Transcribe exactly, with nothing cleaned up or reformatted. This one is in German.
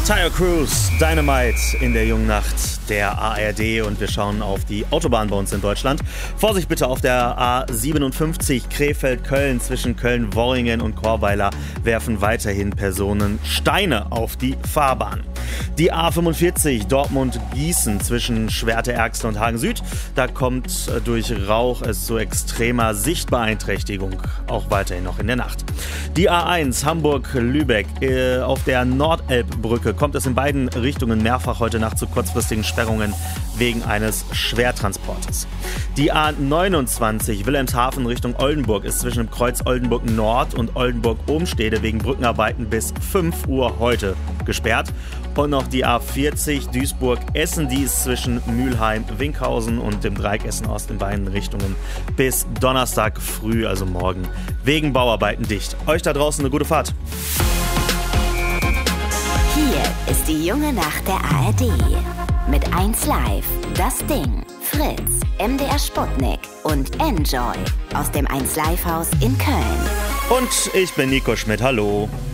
Taio Cruz, Dynamite in der jungen Nacht der A R D und wir schauen auf die Autobahn bei uns in Deutschland. Vorsicht bitte auf der A siebenundfünfzig Krefeld-Köln zwischen Köln-Worringen und Chorweiler werfen weiterhin Personen Steine auf die Fahrbahn. Die A fünfundvierzig Dortmund-Gießen zwischen Schwerte-Erxl und Hagen-Süd. Da kommt durch Rauch es zu extremer Sichtbeeinträchtigung, auch weiterhin noch in der Nacht. Die A eins Hamburg-Lübeck äh, auf der Nordelbbrücke kommt es in beiden Richtungen mehrfach heute Nacht zu kurzfristigen Sperrungen wegen eines Schwertransportes. Die A neunundzwanzig Wilhelmshaven Richtung Oldenburg ist zwischen dem Kreuz Oldenburg Nord und Oldenburg Ohmstede wegen Brückenarbeiten bis fünf Uhr heute gesperrt. Und noch die A vierzig Duisburg-Essen, die ist zwischen Mülheim-Winkhausen und dem Dreieck Essen-Ost in beiden Richtungen bis Donnerstag früh, also morgen, wegen Bauarbeiten dicht. Euch da draußen eine gute Fahrt. Hier ist die junge Nacht der A R D. Mit eins Live, Das Ding, Fritz, M D R Sputnik und Enjoy aus dem eins Live Haus in Köln. Und ich bin Nico Schmidt, hallo.